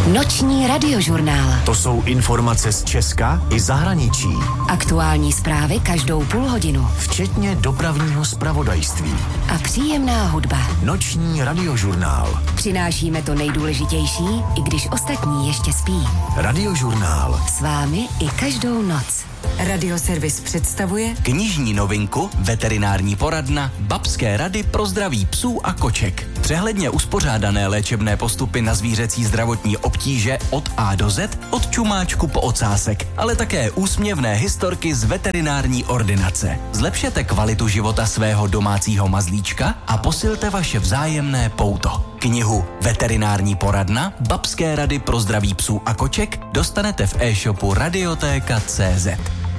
Noční radiožurnál. To jsou informace z Česka i zahraničí. Aktuální zprávy každou půl hodinu. Včetně dopravního zpravodajství. A příjemná hudba. Noční radiožurnál. Přinášíme to nejdůležitější, i když ostatní ještě spí. Radiožurnál. S vámi i každou noc. Radioservis představuje knižní novinku, veterinární poradna, babské rady pro zdraví psů a koček. Přehledně uspořádané léčebné postupy na zvířecí zdravotní obtíže od A do Z, od čumáčku po ocásek, ale také úsměvné historky z veterinární ordinace. Zlepšete kvalitu života svého domácího mazlíčka a posilte vaše vzájemné pouto. Knihu Veterinární poradna, babské rady pro zdraví psů a koček dostanete v e-shopu Radioteka.cz.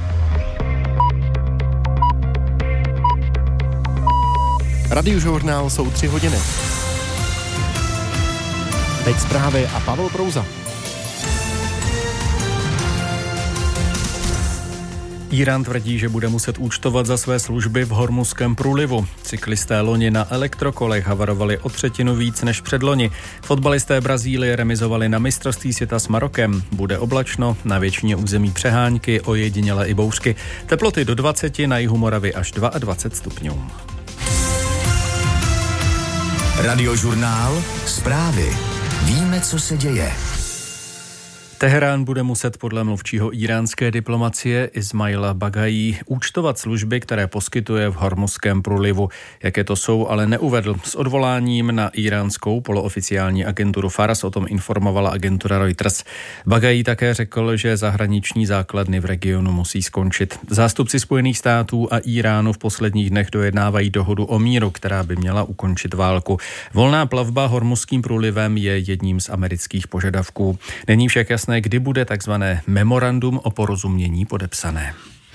Radiožurnál jsou 3 hodiny. Teď zprávy a Pavel Prouza. Írán tvrdí, že bude muset účtovat za své služby v Hormuzském průlivu. Cyklisté loni na elektrokolech havarovali o 1/3 víc než předloni. Fotbalisté Brazílie remizovali na mistrovství světa s Marokem. Bude oblačno, na většině území přehánky, ojediněle i bouřky. Teploty do 20, na jihu Moravy až 22 stupňů. Radiožurnál. Zprávy. Víme, co se děje. Teherán bude muset podle mluvčího íránské diplomacie Ismaila Bagají účtovat služby, které poskytuje v Hormuzském průlivu. Jaké to jsou, ale neuvedl. S odvoláním na iránskou polooficiální agenturu Fars o tom informovala agentura Reuters. Bagají také řekl, že zahraniční základny v regionu musí skončit. Zástupci Spojených států a Iránu v posledních dnech dojednávají dohodu o míru, která by měla ukončit válku. Volná plavba Hormuzským průlivem je jedním z amerických požadavků. Není však jasné, kdy bude takzvané memorandum o porozumění podepsané.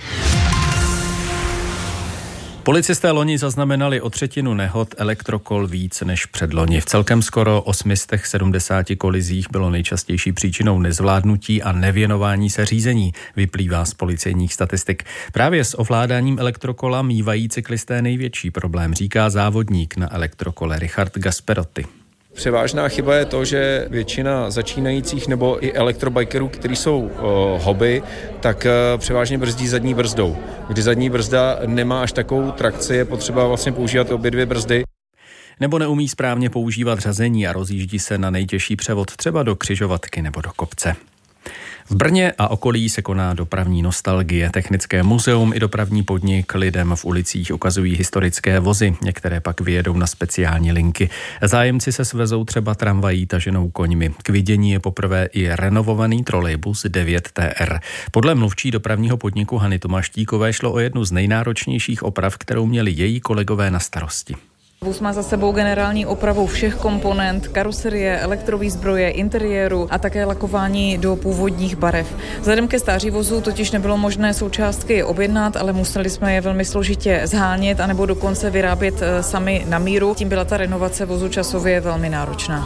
Policisté loni zaznamenali o 1/3 nehod elektrokol víc než předloni. V celkem skoro 870 kolizích bylo nejčastější příčinou nezvládnutí a nevěnování se řízení, vyplývá z policejních statistik. Právě s ovládáním elektrokola mívají cyklisté největší problém, říká závodník na elektrokole Richard Gasperotti. Převážná chyba je to, že většina začínajících nebo i elektrobikerů, kteří jsou hobby, tak převážně brzdí zadní brzdou. Když zadní brzda nemá až takovou trakci, je potřeba vlastně používat obě dvě brzdy. Nebo neumí správně používat řazení a rozjíždí se na nejtěžší převod, třeba do křižovatky nebo do kopce. V Brně a okolí se koná dopravní nostalgie. Technické muzeum i dopravní podnik lidem v ulicích ukazují historické vozy, některé pak vyjedou na speciální linky. Zájemci se svezou třeba tramvají taženou koňmi. K vidění je poprvé i renovovaný trolejbus 9TR. Podle mluvčí dopravního podniku Hany Tomaštíkové šlo o jednu z nejnáročnějších oprav, kterou měli její kolegové na starosti. Vůz má za sebou generální opravu všech komponent, karoserie, elektrovýzbroje, interiéru a také lakování do původních barev. Vzhledem ke stáří vozu totiž nebylo možné součástky objednat, ale museli jsme je velmi složitě zhánět anebo dokonce vyrábět sami na míru. Tím byla ta renovace vozu časově velmi náročná.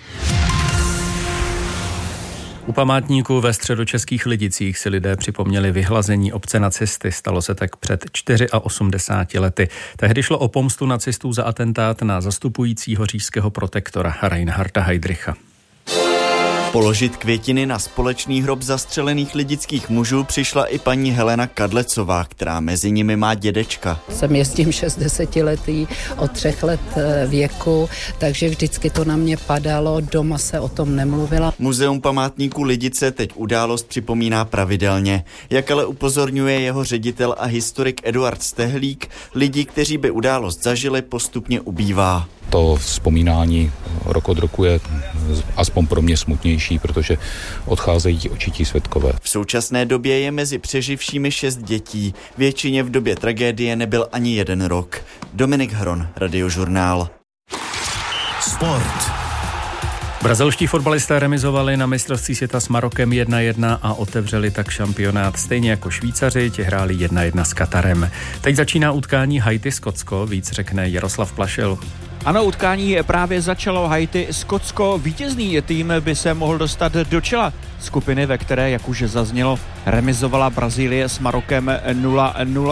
U památníku ve středočeských Lidicích si lidé připomněli vyhlazení obce nacisty. Stalo se tak před 84 lety. Tehdy šlo o pomstu nacistů za atentát na zastupujícího říšského protektora Reinharda Heydricha. Položit květiny na společný hrob zastřelených lidických mužů přišla i paní Helena Kadlecová, která mezi nimi má dědečka. Jsem jezdím 60letý od 3 let věku, takže vždycky to na mě padalo, doma se o tom nemluvila. Muzeum památníků Lidice teď událost připomíná pravidelně. Jak ale upozorňuje jeho ředitel a historik Eduard Stehlík, lidi, kteří by událost zažili, postupně ubývá. To vzpomínání rok od roku je aspoň pro mě smutnější, protože odcházejí ti očití svědkové. V současné době je mezi přeživšími 6 dětí. Většině v době tragédie nebyl ani 1 rok. Dominik Hron, Radiožurnál. Sport. Brazilští fotbalisté remizovali na mistrovství světa s Marokem 1:1 a otevřeli tak šampionát. Stejně jako Švýcaři, ti hráli 1:1 s Katarem. Teď začíná utkání Haiti-Skotsko, víc řekne Jaroslav Plašil. Ano, utkání právě začalo. Haiti-Skotsko. Vítězný tým by se mohl dostat do čela skupiny, ve které, jak už zaznělo, remizovala Brazílie s Marokem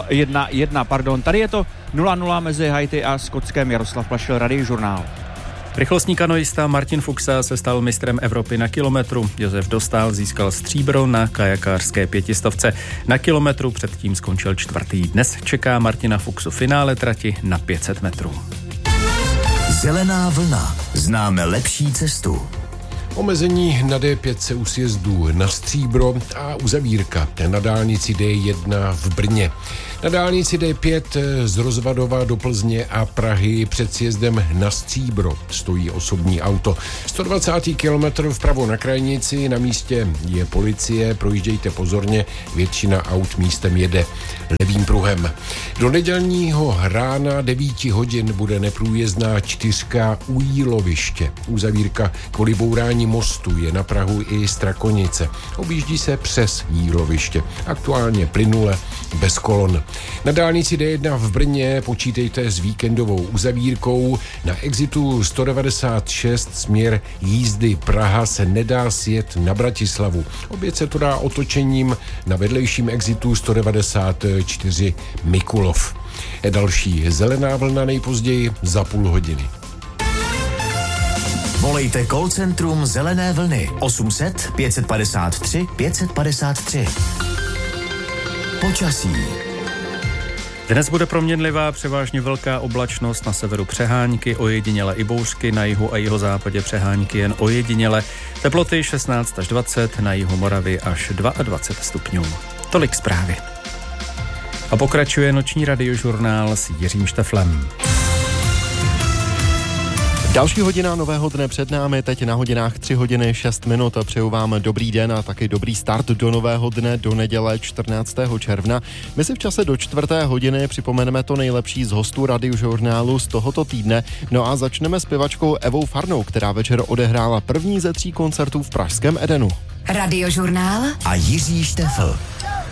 1:1. Tady je to 0:0 mezi Haiti a Skotskem. Jaroslav Plašil, Radiožurnál. Rychlostní kanoista Martin Fuxa se stal mistrem Evropy na kilometru. Josef Dostál získal stříbro na kajakářské 500. Na kilometru předtím skončil 4. Dnes čeká Martina Fuxu finále trati na 500 metrů. Zelená vlna. Známe lepší cestu. Omezení na D5 se u sjezdů na Stříbro a uzavírka na dálnici D1 v Brně. Na dálnici D5 z Rozvadova do Plzně a Prahy před sjezdem na Stříbro stojí osobní auto. 120. kilometr vpravo na krajnici, na místě je policie, projíždějte pozorně, většina aut místem jede levým pruhem. Do nedělního rána 9 hodin bude neprůjezdná 4 u Jíloviště. Uzavírka kvůli bourání mostu je na prahu i Strakonice. Objíždí se přes Jíloviště. Aktuálně plynule bez kolon. Na dálnici D1 v Brně počítejte s víkendovou uzavírkou. Na exitu 196 směr jízdy Praha se nedá sjet na Bratislavu. Opět se to dá otočením na vedlejším exitu 194 Mikulov. Další zelená vlna nejpozději za půl hodiny. Volejte call centrum Zelené vlny 800 553 553. Počasí. Dnes bude proměnlivá, převážně velká oblačnost, na severu přehánky, ojediněle i bouřky, na jihu a jihozápadě přehánky jen ojediněle. Teploty 16 až 20, na jihu Moravy až 22 stupňů. Tolik zprávy. A pokračuje noční radiožurnál s Jiřím Šteflem. Další hodina nového dne před námi, teď na hodinách 3 hodiny 6 minut a přeju vám dobrý den a taky dobrý start do nového dne, do neděle 14. června. My si v čase do 4. hodiny připomeneme to nejlepší z hostů radiožurnálu z tohoto týdne, no a začneme s zpěvačkou Evou Farnou, která večer odehrála první ze 3 koncertů v pražském Edenu. Radiožurnál a Jiří Štefl.